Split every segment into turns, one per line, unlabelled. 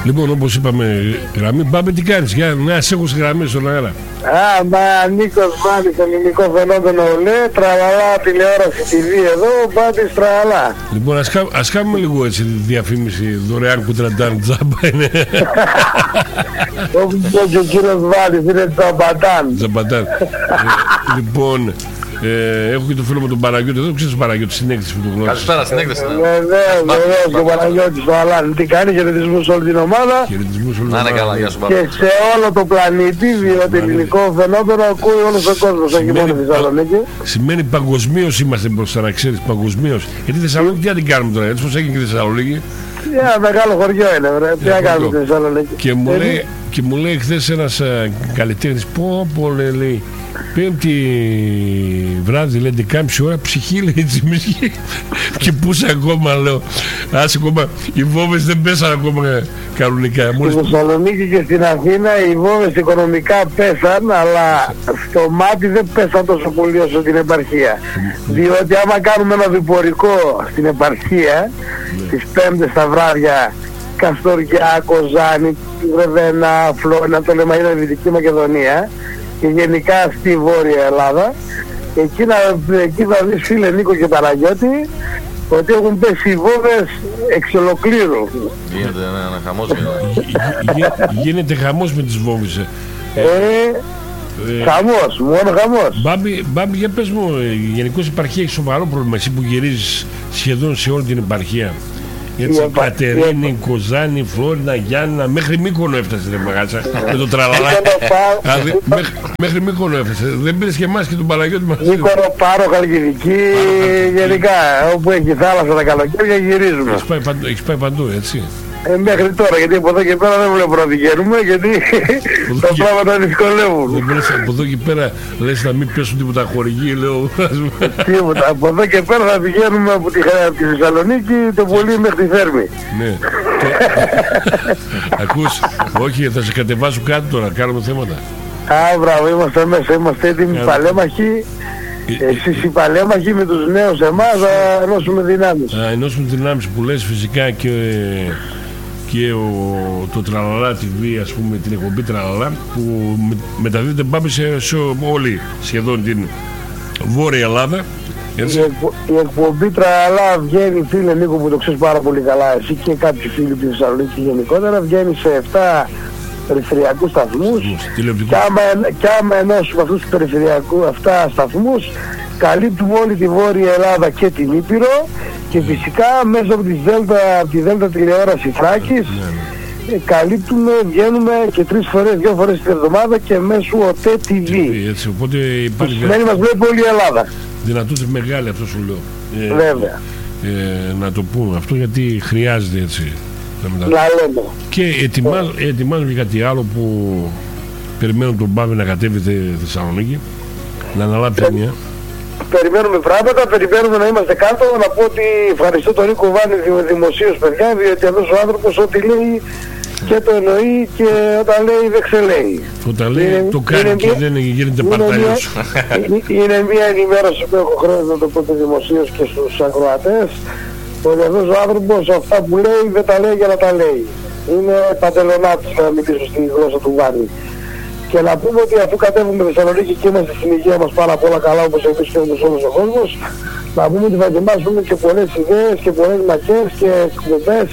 Λοιπόν, όπως είπαμε, γραμμή, πάμε τι κάνεις, για να σε έχω στη γραμμή στον αέρα.
Νίκος Μπάντης, ελληνικό φαινόμενο λέει, τραλαλά τηλεόραση TV εδώ, Μπάντης τραλαλά.
Λοιπόν, ας κάνουμε λίγο έτσι διαφήμιση, δωρεάν κουτραντάν, τζάμπα είναι.
Όπως και ο κύριος Μπάντης, είναι τζαμπατάν.
Τζαμπατάν. Λοιπόν, έχω και το φίλο μου τον Παναγιώτη εδώ, ξέρεις τον Παναγιώτη στην έκθεση που του γνώρισε.
Καλησπέρα στην έκθεση.
Βεβαίως και ο Παναγιώτης στο Αλάν. Τι κάνει, χαιρετισμούς σε όλη την ομάδα.
Χαιρετισμούς όλη την
ομάδα. Να είναι καλά, γεια σου Παναγιώτη.
Και σε όλο το πλανήτη, διότι ελληνικό φαινόμενο ακούει όλος ο κόσμος, όχι μόνο στη Θεσσαλονίκη.
Σημαίνει παγκοσμίως είμαστε μπροστά, να ξέρεις, παγκοσμίως. Γιατί η Θεσσαλονίκη τι να την κάνουμε τώρα, έτσι πως έγινε και η Θεσσαλονίκη.
Ένα μεγάλο χωριό είναι, βρε. Τι να κάνουμε στη Θεσσαλονίκη.
Και μου λέει χθες ένας καλλιτέχνης, πω λέει, Πέμπτη βράδυ, λέει, 11.30 ώρα, ψυχή, λέει, τσιμίσκη. Και πούσα ακόμα, λέω. Άσε ακόμα, οι βόμβες δεν πέσαν ακόμα κανονικά.
Στη Θεσσαλονίκη και στην Αθήνα οι βόμβες οικονομικά πέσαν, αλλά στο μάτι δεν πέσαν τόσο πολύ όσο την επαρχία. Διότι άμα κάνουμε ένα διπορικό στην επαρχία, τις Πέμπτες τα βράδια, Καστοριά, Κοζάνη, Βρεβένα, Φλόρινα, το Λεμαΐνα, Δυτική Μακεδονία και γενικά στη Βόρεια Ελλάδα, εκεί θα δεις, φίλε Νίκο και Παναγιώτη, ότι έχουν πέσει οι βόμβες εξ ολοκλήρου.
Γίνεται ένα χαμός.
Γίνεται χαμός με τις βόμβες.
Χαμός, μόνο χαμός.
Μπάμπη, για πες μου, γενικώς η επαρχία έχει σοβαρό πρόβλημα, εσύ που γυρίζεις σχεδόν σε όλη την επαρχία. Έτσι, Κατερίνη, Κοζάνη, Φλόρινα, Γιάννα, μέχρι Μύκονο έφτασε, ρε μαγάτσα, με το τραλαλά. Μέχρι Μύκονο έφτασε, δεν πήρες και εμάς και τον Παναγιώτη μας.
Μύκονο, Πάρο, Χαλκιδική, γενικά, όπου έχει θάλασσα τα καλοκαίρια γυρίζουμε.
Έχεις πάει παντού, έτσι.
Μέχρι τώρα, γιατί από εδώ και πέρα δεν βλέπω να πηγαίνουμε, γιατί τα πράγματα δυσκολεύουν.
Δεν πρέπει από εδώ και πέρα, λες να μην πέσουν τίποτα χορηγοί, λέω.
Τίποτα, από εδώ και πέρα θα πηγαίνουμε από τη Θεσσαλονίκη το πολύ μέχρι τη Θέρμη.
Ναι. Ακούς, όχι, θα σε κατεβάσω κάτι τώρα, κάνουμε θέματα.
Μπράβο, είμαστε μέσα, είμαστε έτοιμοι, παλέμαχοι. Εσείς οι παλέμαχοι με τους νέους εμάς θα ενώσουμε δυνάμεις.
Θα ενώσουμε δυνάμεις που λες, φυσικά και το Τραλαλά TV, ας πούμε, την εκπομπή Τραλαλά, που μεταδίδεται, πάμε σε όλη σχεδόν την Βόρεια Ελλάδα.
Η εκπομπή Τραλαλά βγαίνει, φίλε Νίκο, που το ξέρεις πάρα πολύ καλά εσύ και κάποιοι φίλοι της Θεσσαλονίκη γενικότερα, βγαίνει σε 7 περιφερειακούς σταθμούς και άμα ενώσουμε αυτούς τους περιφερειακούς αυτά σταθμούς καλύπτουμε όλη τη Βόρεια Ελλάδα και την Ήπειρο και φυσικά μέσα από τη Δέλτα τηλεόραση Θράκης καλύπτουμε, βγαίνουμε και 2 φορές την εβδομάδα και μέσω ΟΤΕ TV.
Έτσι, οπότε υπάρχει
σημαίνει μας βλέπει όλη η Ελλάδα.
Δυνατότητα μεγάλη, αυτό σου λέω.
Βέβαια.
Να το πούμε αυτό, γιατί χρειάζεται έτσι. Και ετοιμάζουμε και κάτι άλλο που περιμένουμε τον Μπάβη να κατέβει στη Θεσσαλονίκη, να αναλάβει μια.
Περιμένουμε πράγματα, περιμένουμε να είμαστε κάτω. Να πω ότι ευχαριστώ τον Νίκο Βάνη δημοσίως, παιδιά, διότι αυτός ο άνθρωπος ό,τι λέει και το εννοεί και όταν λέει δεν ξελέει.
Όταν λέει το κάνει και δεν γίνεται παρταλιός.
Είναι μια ενημέρωση που έχω χρόνο να το πω δημοσίως και στους ακροατές, ότι αυτός ο άνθρωπος αυτά που λέει δεν τα λέει για να τα λέει. Είναι παντελονάτης, να μιλήσω στη γλώσσα του Βάνη. Και να πούμε ότι αφού κατέβουμε Θεσσαλονίκη και είμαστε στην υγεία μας πάρα πολλά καλά, όπως εμείς και όλος ο κόσμος, να πούμε ότι θα ετοιμάσουμε και πολλές ιδέες και πολλές μακές και εκπομπές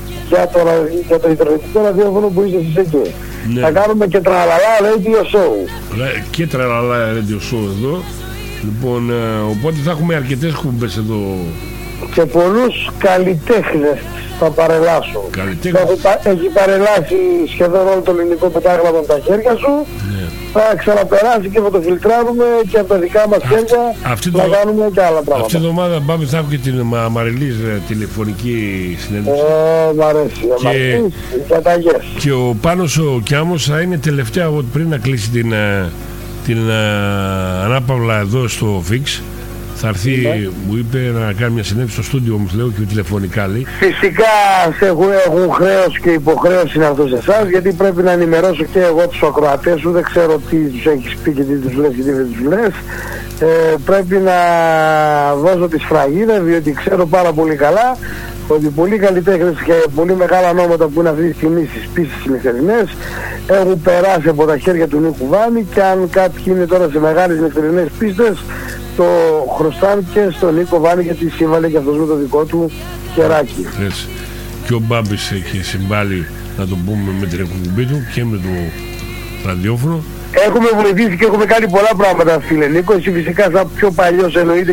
για το ιντερνετικό ραδιόφωνο που είστε εσείς εκεί. Ναι. Θα κάνουμε και Τραλαλά Radio Show.
Και Τραλαλά Radio Show εδώ. Λοιπόν, οπότε θα έχουμε αρκετές εκπομπές εδώ.
Και πολλούς καλλιτέχνες θα παρελάσω. Έχει παρελάσει σχεδόν όλο το ελληνικό πετάγραμμα από τα χέρια σου. Ναι. Θα ξαναπεράσει και θα το φιλτράρουμε και από τα δικά μας χέρια να κάνουμε και άλλα πράγματα.
Αυτή την εβδομάδα πάμε, θα έχω και την Μαριλής τηλεφωνική συνέντευξη.
Μ' αρέσει.
Και ο Πάνος ο Κιάμος θα είναι τελευταία πριν να κλείσει την ανάπαυλα εδώ στο Fix. Θα έρθει, μου είπε, να κάνει μια συνέντευξη στο στούντιο μου, λέω, και τηλεφωνικά λέει.
Φυσικά έχουν χρέος και υποχρέωση να έρθω σε εσάς, γιατί πρέπει να ενημερώσω και εγώ τους ακροατές σου. Δεν ξέρω τι τους έχεις πει και τι τους λες και τι δεν τους λες. Πρέπει να δώσω τη σφραγίδα, διότι ξέρω πάρα πολύ καλά ότι πολλοί καλλιτέχνες και πολύ μεγάλα ονόματα που είναι αυτή τη στιγμή στις πίστες νυχτερινές έχουν περάσει από τα χέρια του Νίκου Βάνη, και αν κάποιοι είναι τώρα σε μεγάλες νυχτερινές πίστες, το χρωστάνε και στον Νίκο Βάνη, γιατί σύμβαλε και αυτός με το δικό του χεράκι.
Και ο Μπάμπης έχει συμβάλει, να το πούμε, με την εκπομπή του και με το ραδιόφωνο.
Έχουμε βοηθήσει και έχουμε κάνει πολλά πράγματα, φίλε Νίκο. Εσύ φυσικά σαν πιο παλιός εννοείται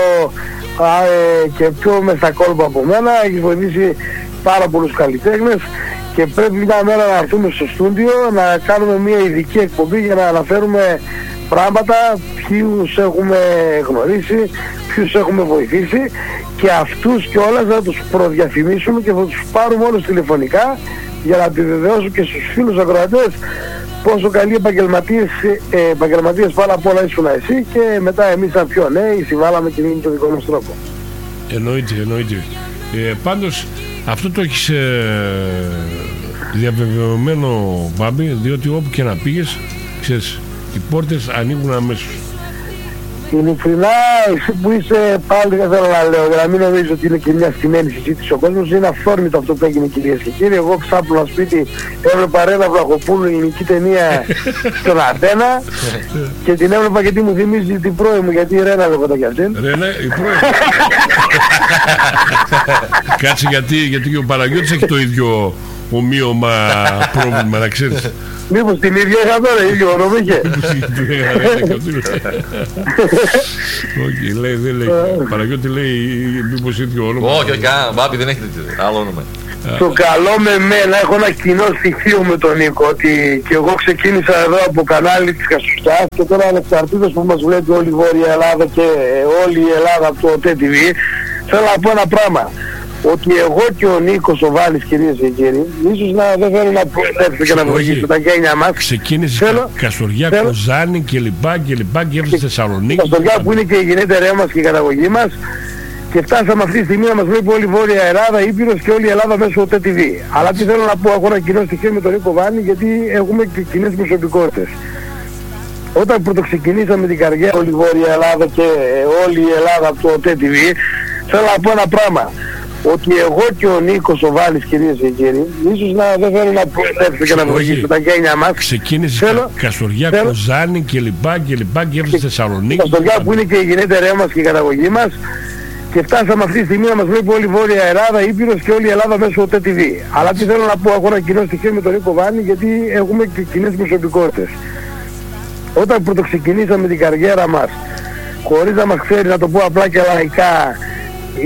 και πιο μες στα κόλπα από μένα, έχεις βοηθήσει πάρα πολλούς καλλιτέχνες, και πρέπει μια μέρα να έρθουμε στο στούντιο να κάνουμε μια ειδική εκπομπή για να αναφέρουμε πράγματα, ποιους έχουμε γνωρίσει, ποιους έχουμε βοηθήσει, και αυτούς κιόλας να τους προδιαφημίσουμε και θα τους πάρουμε όλους τηλεφωνικά για να επιβεβαιώσουμε και στους φίλους ακροατές πόσο καλοί επαγγελματίες πάνω απ' όλα ήσουν εσύ, και μετά εμείς σαν πιο νέοι συμβάλαμε και με τον δικό μας τρόπο.
Εννοείται. Πάντως αυτό το έχεις διαβεβαιωμένο, Μπάμπη, διότι όπου και να πήγες, ξέρεις, οι πόρτες ανοίγουν αμέσως.
Ειλικρινά, εσύ που είσαι, πάλι δεν θέλω να λέω, για να μην νομίζω ότι είναι και μια στημένη συζήτηση ο κόσμος, είναι αφόρμητο αυτό που έγινε, κυρίες και κύριοι. Εγώ ξάπλωνα σπίτι, έβλεπα Ρένα Βλαχοπούλου, ελληνική ταινία στον Αντένα, και την έβλεπα γιατί μου θυμίζει την πρώη μου, γιατί η Ρένα λέγοντα κι αυτήν.
Ρένα, η πρώη. Κάτσε, γιατί και ο Παναγιώτης έχει το ίδιο ομοίωμα πρόβλημα, να ξέρεις.
Μήπως την ίδια είχα τώρα, ίδιο όνομα είχε.
Όχι, λέει, δεν λέει. Παραγιώτη λέει, μήπως ίδιο όνομα.
Όχι, Μπάμπη, δεν έχετε άλλο όνομα.
Το καλό με εμένα, έχω ένα κοινό στοιχείο με τον Νίκο, ότι και εγώ ξεκίνησα εδώ από κανάλι της Καστουριάς, και τώρα ανεξαρτήτως που μας βλέπει όλη η Βόρεια Ελλάδα και όλη η Ελλάδα από το TTV, θέλω να πω ένα πράγμα. Ότι εγώ και ο Νίκος ο Βάλης, κυρίες και κύριοι, ίσως δεν θέλω να προεδρεύσω και να βοηθήσω τα γένια μας.
Ξεκίνησε Καστοριά, Κοζάνη κλπ. Και έφτασε στη Θεσσαλονίκη.
Καστοριά που είναι και η γενέτεριά μας και η καταγωγή μας. Και φτάσαμε αυτή τη στιγμή να μας βλέπει όλη η Βόρεια Ελλάδα, Ήπειρος και όλη η Ελλάδα μέσω του TTV. Αλλά τι θέλω να πω, έχω ένα κοινό στοιχείο με τον Νίκο Βάνη, γιατί έχουμε και κοινές προσωπικότητες. Όταν πρωτοξεκινήσαμε την καριέρα όλη η Βόρεια Ελλάδα και όλη η Ελλάδα από το TTV, θέλω να πω ένα πράγμα. Ότι εγώ και ο Νίκος ο Βάλης, κυρίες και κύριοι, ίσως δεν θέλω να προεδρεύσω και να βοηθήσω τα γένια μας.
Ξεκίνησε Καστοριά, Κοζάνη κλπ. Και έφτασε στη Θεσσαλονίκη.
Καστοριά που είναι και η γενέτεριά μας και η καταγωγή μας. Και φτάσαμε αυτή τη στιγμή να μας βλέπει όλη η Βόρεια Ελλάδα, Ήπειρος και όλη η Ελλάδα μέσω του TTV. Αλλά τι θέλω να πω, έχω ένα κοινό στοιχείο με τον Νίκο Βάνη, γιατί έχουμε και κοινές προσωπικότητες. Όταν πρωτοξεκινήσαμε την καριέρα μας, χωρίς να μας ξέρει, να το πω απλά και λαϊκά,